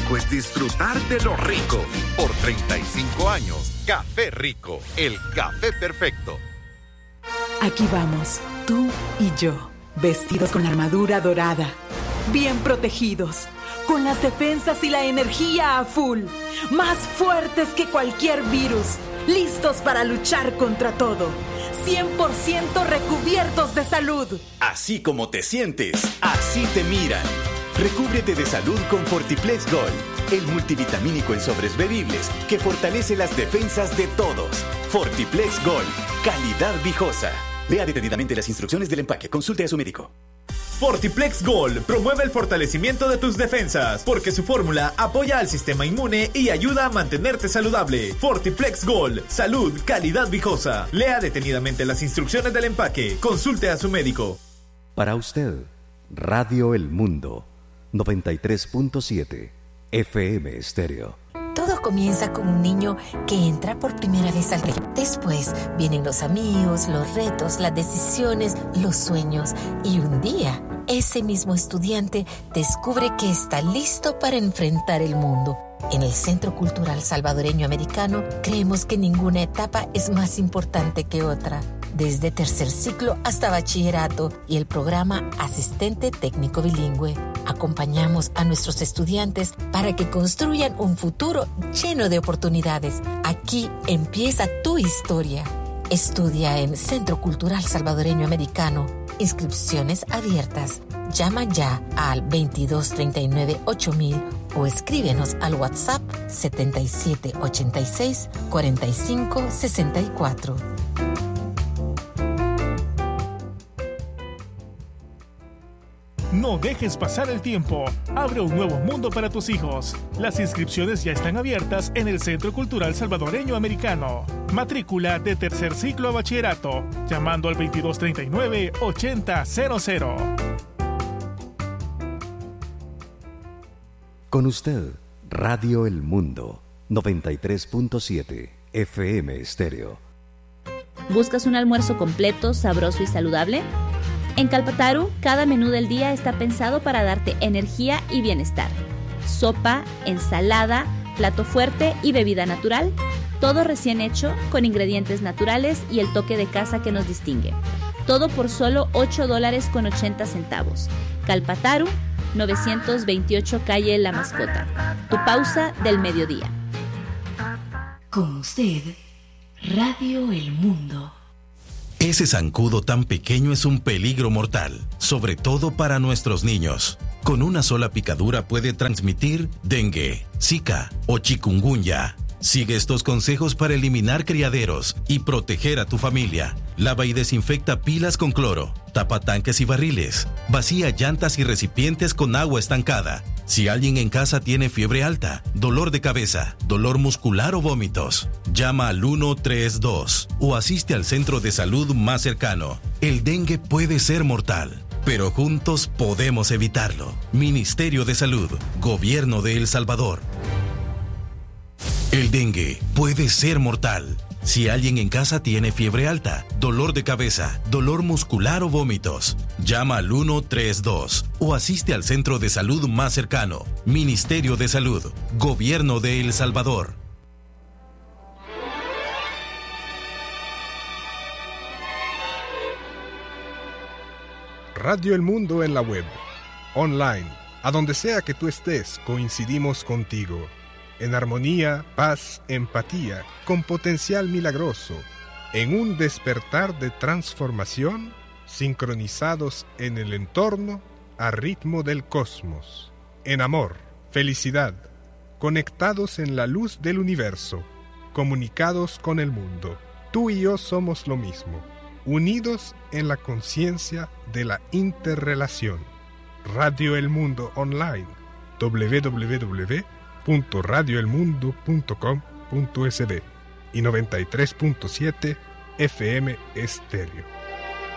rico es disfrutar de lo rico. Por 35 años, Café Rico, el café perfecto. Aquí vamos, tú y yo, vestidos con la armadura dorada, bien protegidos, con las defensas y la energía a full, más fuertes que cualquier virus, listos para luchar contra todo, 100% recubiertos de salud. Así como te sientes, así te miran. Recúbrete de salud con Fortiplex Gold, el multivitamínico en sobres bebibles que fortalece las defensas de todos. Fortiplex Gold, calidad viejosa. Lea detenidamente las instrucciones del empaque. Consulte a su médico. Fortiplex Gold promueve el fortalecimiento de tus defensas, porque su fórmula apoya al sistema inmune y ayuda a mantenerte saludable. Fortiplex Gold, salud, calidad viejosa. Lea detenidamente las instrucciones del empaque. Consulte a su médico. Para usted, Radio El Mundo, 93.7 FM Estéreo. Todo comienza con un niño que entra por primera vez al colegio. Después vienen los amigos, los retos, las decisiones, los sueños. Y un día, ese mismo estudiante descubre que está listo para enfrentar el mundo. En el Centro Cultural Salvadoreño Americano creemos que ninguna etapa es más importante que otra. Desde tercer ciclo hasta bachillerato y el programa Asistente Técnico Bilingüe. Acompañamos a nuestros estudiantes para que construyan un futuro lleno de oportunidades. Aquí empieza tu historia. Estudia en Centro Cultural Salvadoreño Americano. Inscripciones abiertas. Llama ya al 2239-8000 o escríbenos al WhatsApp 7786-4564. No dejes pasar el tiempo. Abre un nuevo mundo para tus hijos. Las inscripciones ya están abiertas en el Centro Cultural Salvadoreño Americano. Matrícula de tercer ciclo a bachillerato, llamando al 2239-8000. Con usted, Radio El Mundo, 93.7 FM Estéreo. ¿Buscas un almuerzo completo, sabroso y saludable? En Calpataru, cada menú del día está pensado para darte energía y bienestar. Sopa, ensalada, plato fuerte y bebida natural. Todo recién hecho, con ingredientes naturales y el toque de casa que nos distingue. Todo por solo $8.80. Calpataru, 928 calle La Mascota. Tu pausa del mediodía. Con usted, Radio El Mundo. Ese zancudo tan pequeño es un peligro mortal, sobre todo para nuestros niños. Con una sola picadura puede transmitir dengue, zika o chikungunya. Sigue estos consejos para eliminar criaderos y proteger a tu familia. Lava y desinfecta pilas con cloro. Tapa tanques y barriles. Vacía llantas y recipientes con agua estancada. Si alguien en casa tiene fiebre alta, dolor de cabeza, dolor muscular o vómitos, llama al 132 o asiste al centro de salud más cercano. El dengue puede ser mortal, pero juntos podemos evitarlo. Ministerio de Salud, Gobierno de El Salvador. El dengue puede ser mortal. Si alguien en casa tiene fiebre alta, dolor de cabeza, dolor muscular o vómitos, llama al 132 o asiste al centro de salud más cercano. Ministerio de Salud, Gobierno de El Salvador. Radio El Mundo en la web, online, a donde sea que tú estés, coincidimos contigo. En armonía, paz, empatía, con potencial milagroso, en un despertar de transformación, sincronizados en el entorno, a ritmo del cosmos. En amor, felicidad, conectados en la luz del universo, comunicados con el mundo. Tú y yo somos lo mismo, unidos en la conciencia de la interrelación. Radio El Mundo Online, www.radioelmundo.com.sd y 93.7 FM Estéreo.